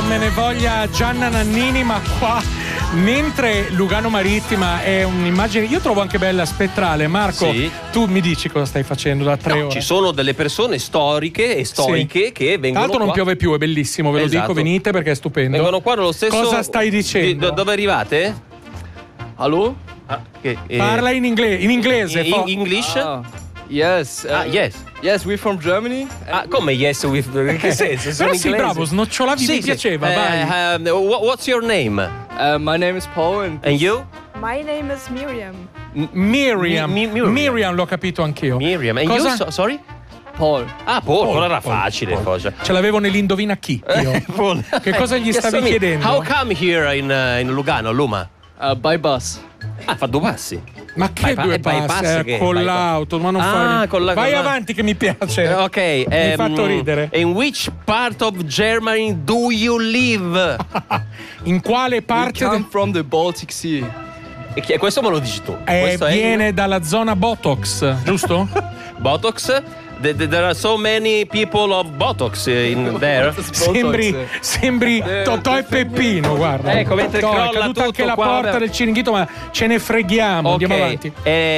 me ne voglia Gianna Nannini, ma qua, mentre Lugano Marittima è un'immagine, io trovo anche bella, spettrale. Marco, sì. Tu mi dici cosa stai facendo da 3 ore? Ci sono delle persone storiche e stoiche che vengono Tra l'altro non qua. piove più, è bellissimo, ve lo dico, venite perché è stupendo. Vengono qua nello stesso. Cosa stai dicendo? Dove arrivate? Hallo? Parla in inglese. In English? Yes. Yes. Yes, we're from Germany. Come yes? In che senso? Sono Però sì, inglese. bravo, snocciolavi, mi piaceva, vai. What's your name? My name is Paul. And you? My name is Miriam. Miriam, l'ho capito anch'io. Miriam. And Cosa? you? Sorry? Paul. Paul, era facile. Cosa. Ce l'avevo nell'indovina chi io. Paul. Che cosa gli stavi chiedendo? How come here in Lugano, Luma? By bus. Fa 2 passi. Ma che due passi? Con l'auto, ma non fare. Vai avanti che mi piace. Ok. Mi hai fatto ridere. In which part of Germany do you live? In quale parte? We come from the Baltic Sea. E questo me lo dici tu. Viene dalla zona Botox, giusto? Botox? There are so many people of Botox in there. Sembri Totò e Peppino, guarda. Ecco, mentre crolla è caduta tutto anche la qua, porta del Ciringhito, ma ce ne freghiamo. Okay. Andiamo avanti.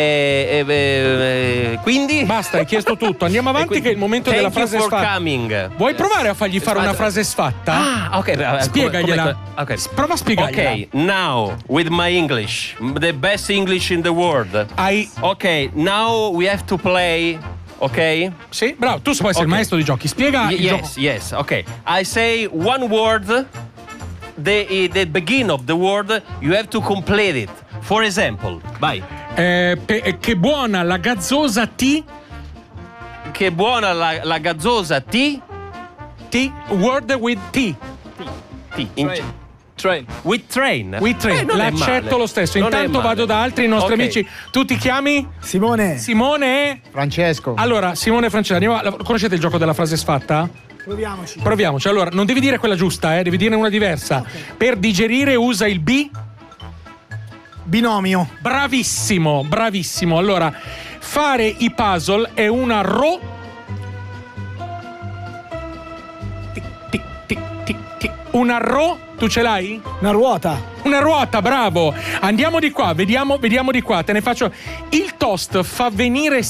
Quindi? Basta, hai chiesto tutto. Andiamo avanti che è il momento della frase sfatta. Vuoi provare a fargli fare una frase sfatta? Ok. Spiegagliela. Prova a spiegargliela. Ok, now with my English, the best English in the world. Ok, now we have to play. Ok? Sì, bravo, tu puoi essere il maestro di giochi. Spiega il gioco. Yes, ok. I say one word, the beginning of the word, you have to complete it. For example, vai. Che buona la gazzosa ti. Che buona la gazzosa ti. Word with T. Train. With train. L'accetto lo stesso. Intanto vado da altri nostri amici. Tu ti chiami? Simone. Francesco. Allora, Simone e Francesco, conoscete il gioco della frase sfatta? Proviamoci. Allora, non devi dire quella giusta, devi dirne una diversa. Okay. Per digerire usa il binomio. Bravissimo. Allora, fare i puzzle è una Una tu ce l'hai? Una ruota, bravo. Andiamo di qua, vediamo di qua. Te ne faccio. Il toast fa venire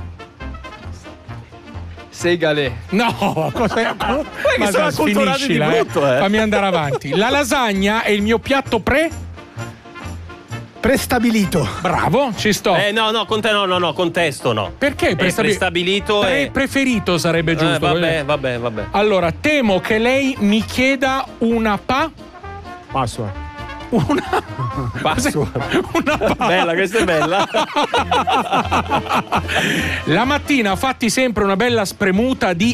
Segale. No, ma sono acculturati di brutto, Fammi andare avanti. La lasagna è il mio piatto prestabilito. Bravo, ci sto. No, con te no, contesto no. Perché prestabilito? Preferito sarebbe giusto. Vabbè. Allora, temo che lei mi chieda una password. Bella, questa è bella. La mattina fatti sempre una bella spremuta di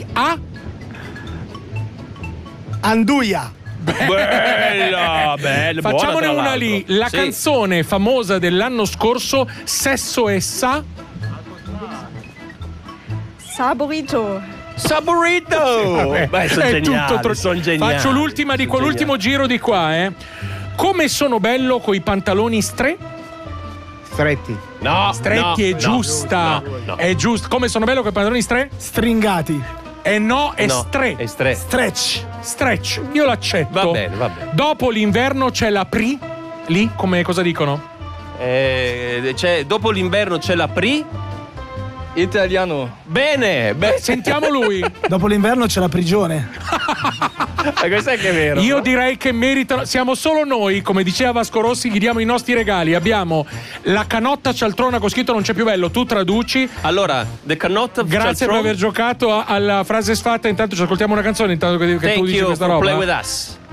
anduia. Bella. Facciamone una lì. La canzone famosa dell'anno scorso, Sesso e Saborito. Beh, sono geniali. Faccio l'ultima di quell'ultimo giro di qua, Come sono bello coi pantaloni stretti. No, stretti è giusta. No. È giusto. Come sono bello coi pantaloni stringati. È stretch. Io l'accetto. Va bene. Dopo l'inverno c'è la lì, come cosa dicono? Dopo l'inverno c'è la Italiano. Bene. Sentiamo lui. Dopo l'inverno c'è la prigione. Questo è che è vero. Io direi che meritano. Siamo solo noi, come diceva Vasco Rossi, gli diamo i nostri regali. Abbiamo la canotta cialtrona con scritto non c'è più bello. Tu traduci. Allora, the canotta grazie per aver giocato alla frase sfatta. Intanto ci ascoltiamo una canzone. Intanto che tu dici questa roba. Play with us.